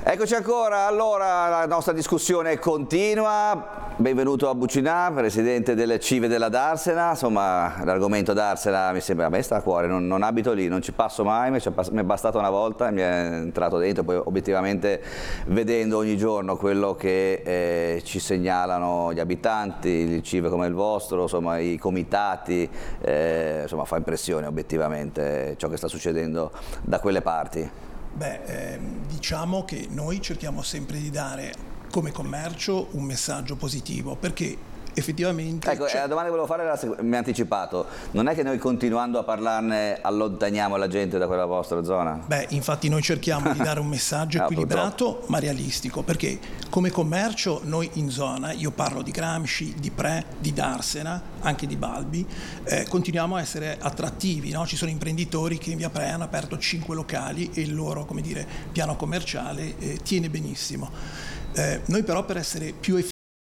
Eccoci ancora, allora la nostra discussione continua. Benvenuto a Bucinà, presidente delle CIVE della Darsena. Insomma, l'argomento Darsena mi sembra, a me sta a cuore, non abito lì, non ci passo mai, mi è bastata una volta e mi è entrato dentro. Poi obiettivamente vedendo ogni giorno quello che ci segnalano gli abitanti, il CIVE come il vostro, insomma i comitati, insomma fa impressione obiettivamente ciò che sta succedendo da quelle parti. Diciamo che noi cerchiamo sempre di dare come commercio un messaggio positivo, perché effettivamente... Ecco, la domanda che volevo fare era, mi ha anticipato, non è che noi continuando a parlarne allontaniamo la gente da quella vostra zona? Infatti noi cerchiamo di dare un messaggio equilibrato ma realistico, perché come commercio noi in zona, io parlo di Gramsci, di Pre, di Darsena, anche di Balbi, continuiamo a essere attrattivi, no? Ci sono imprenditori che in via Pre hanno aperto 5 locali e il loro, come dire, piano commerciale tiene benissimo. Noi però per essere più efficaci,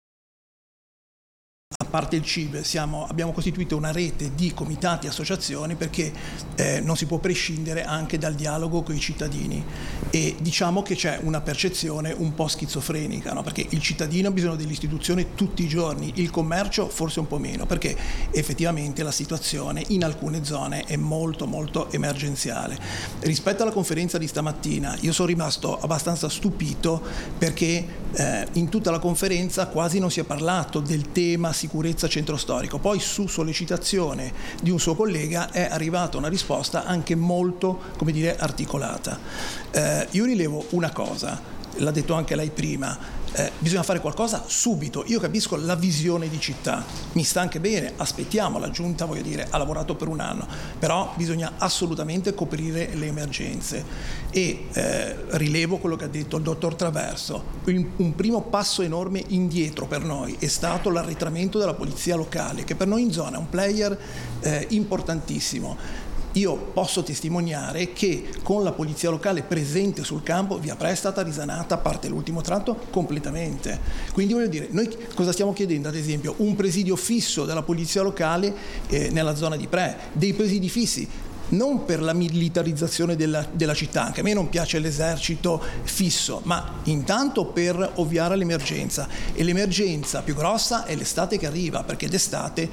a parte il CIVE, abbiamo costituito una rete di comitati e associazioni, perché non si può prescindere anche dal dialogo con i cittadini, e diciamo che c'è una percezione un po' schizofrenica, no? Perché il cittadino ha bisogno dell'istituzione tutti i giorni, il commercio forse un po' meno, perché effettivamente la situazione in alcune zone è molto molto emergenziale. Rispetto alla conferenza di stamattina io sono rimasto abbastanza stupito, perché in tutta la conferenza quasi non si è parlato del tema sicurezza centro storico. Poi su sollecitazione di un suo collega è arrivata una risposta anche molto, come dire, articolata. Io rilevo una cosa, l'ha detto anche lei prima, bisogna fare qualcosa subito. Io capisco la visione di città, mi sta anche bene, aspettiamo, la Giunta, voglio dire, ha lavorato per un anno, però bisogna assolutamente coprire le emergenze, e rilevo quello che ha detto il dottor Traverso. Un primo passo enorme indietro per noi è stato l'arretramento della polizia locale, che per noi in zona è un player importantissimo. Io posso testimoniare che con la polizia locale presente sul campo via Pre è stata risanata, a parte l'ultimo tratto, completamente. Quindi voglio dire, noi cosa stiamo chiedendo? Ad esempio un presidio fisso della polizia locale nella zona di Pre, dei presidi fissi, non per la militarizzazione della città, anche a me non piace l'esercito fisso, ma intanto per ovviare all'emergenza, e l'emergenza più grossa è l'estate che arriva, perché d'estate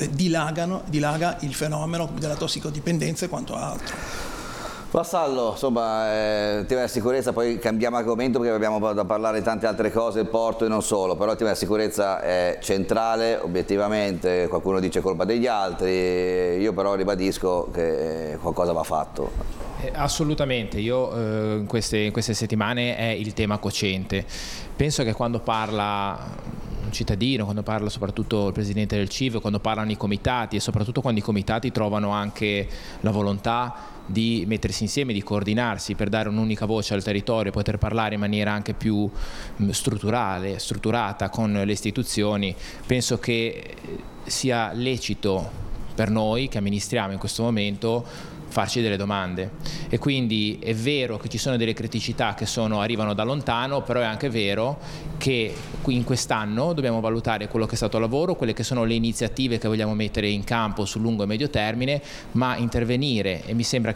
dilaga il fenomeno della tossicodipendenza e quanto altro. Vassallo, insomma, tema della sicurezza, poi cambiamo argomento perché abbiamo da parlare di tante altre cose, il porto e non solo, però il tema della sicurezza è centrale, obiettivamente, qualcuno dice colpa degli altri, io però ribadisco che qualcosa va fatto. Assolutamente, io in queste settimane è il tema cocente. Penso che quando parla un cittadino, quando parla soprattutto il presidente del CIVE, quando parlano i comitati, e soprattutto quando i comitati trovano anche la volontà di mettersi insieme, di coordinarsi per dare un'unica voce al territorio, poter parlare in maniera anche più strutturata con le istituzioni, penso che sia lecito per noi che amministriamo in questo momento farci delle domande. E quindi è vero che ci sono delle criticità che arrivano da lontano, però è anche vero che in quest'anno dobbiamo valutare quello che è stato il lavoro, quelle che sono le iniziative che vogliamo mettere in campo sul lungo e medio termine, ma intervenire, e mi sembra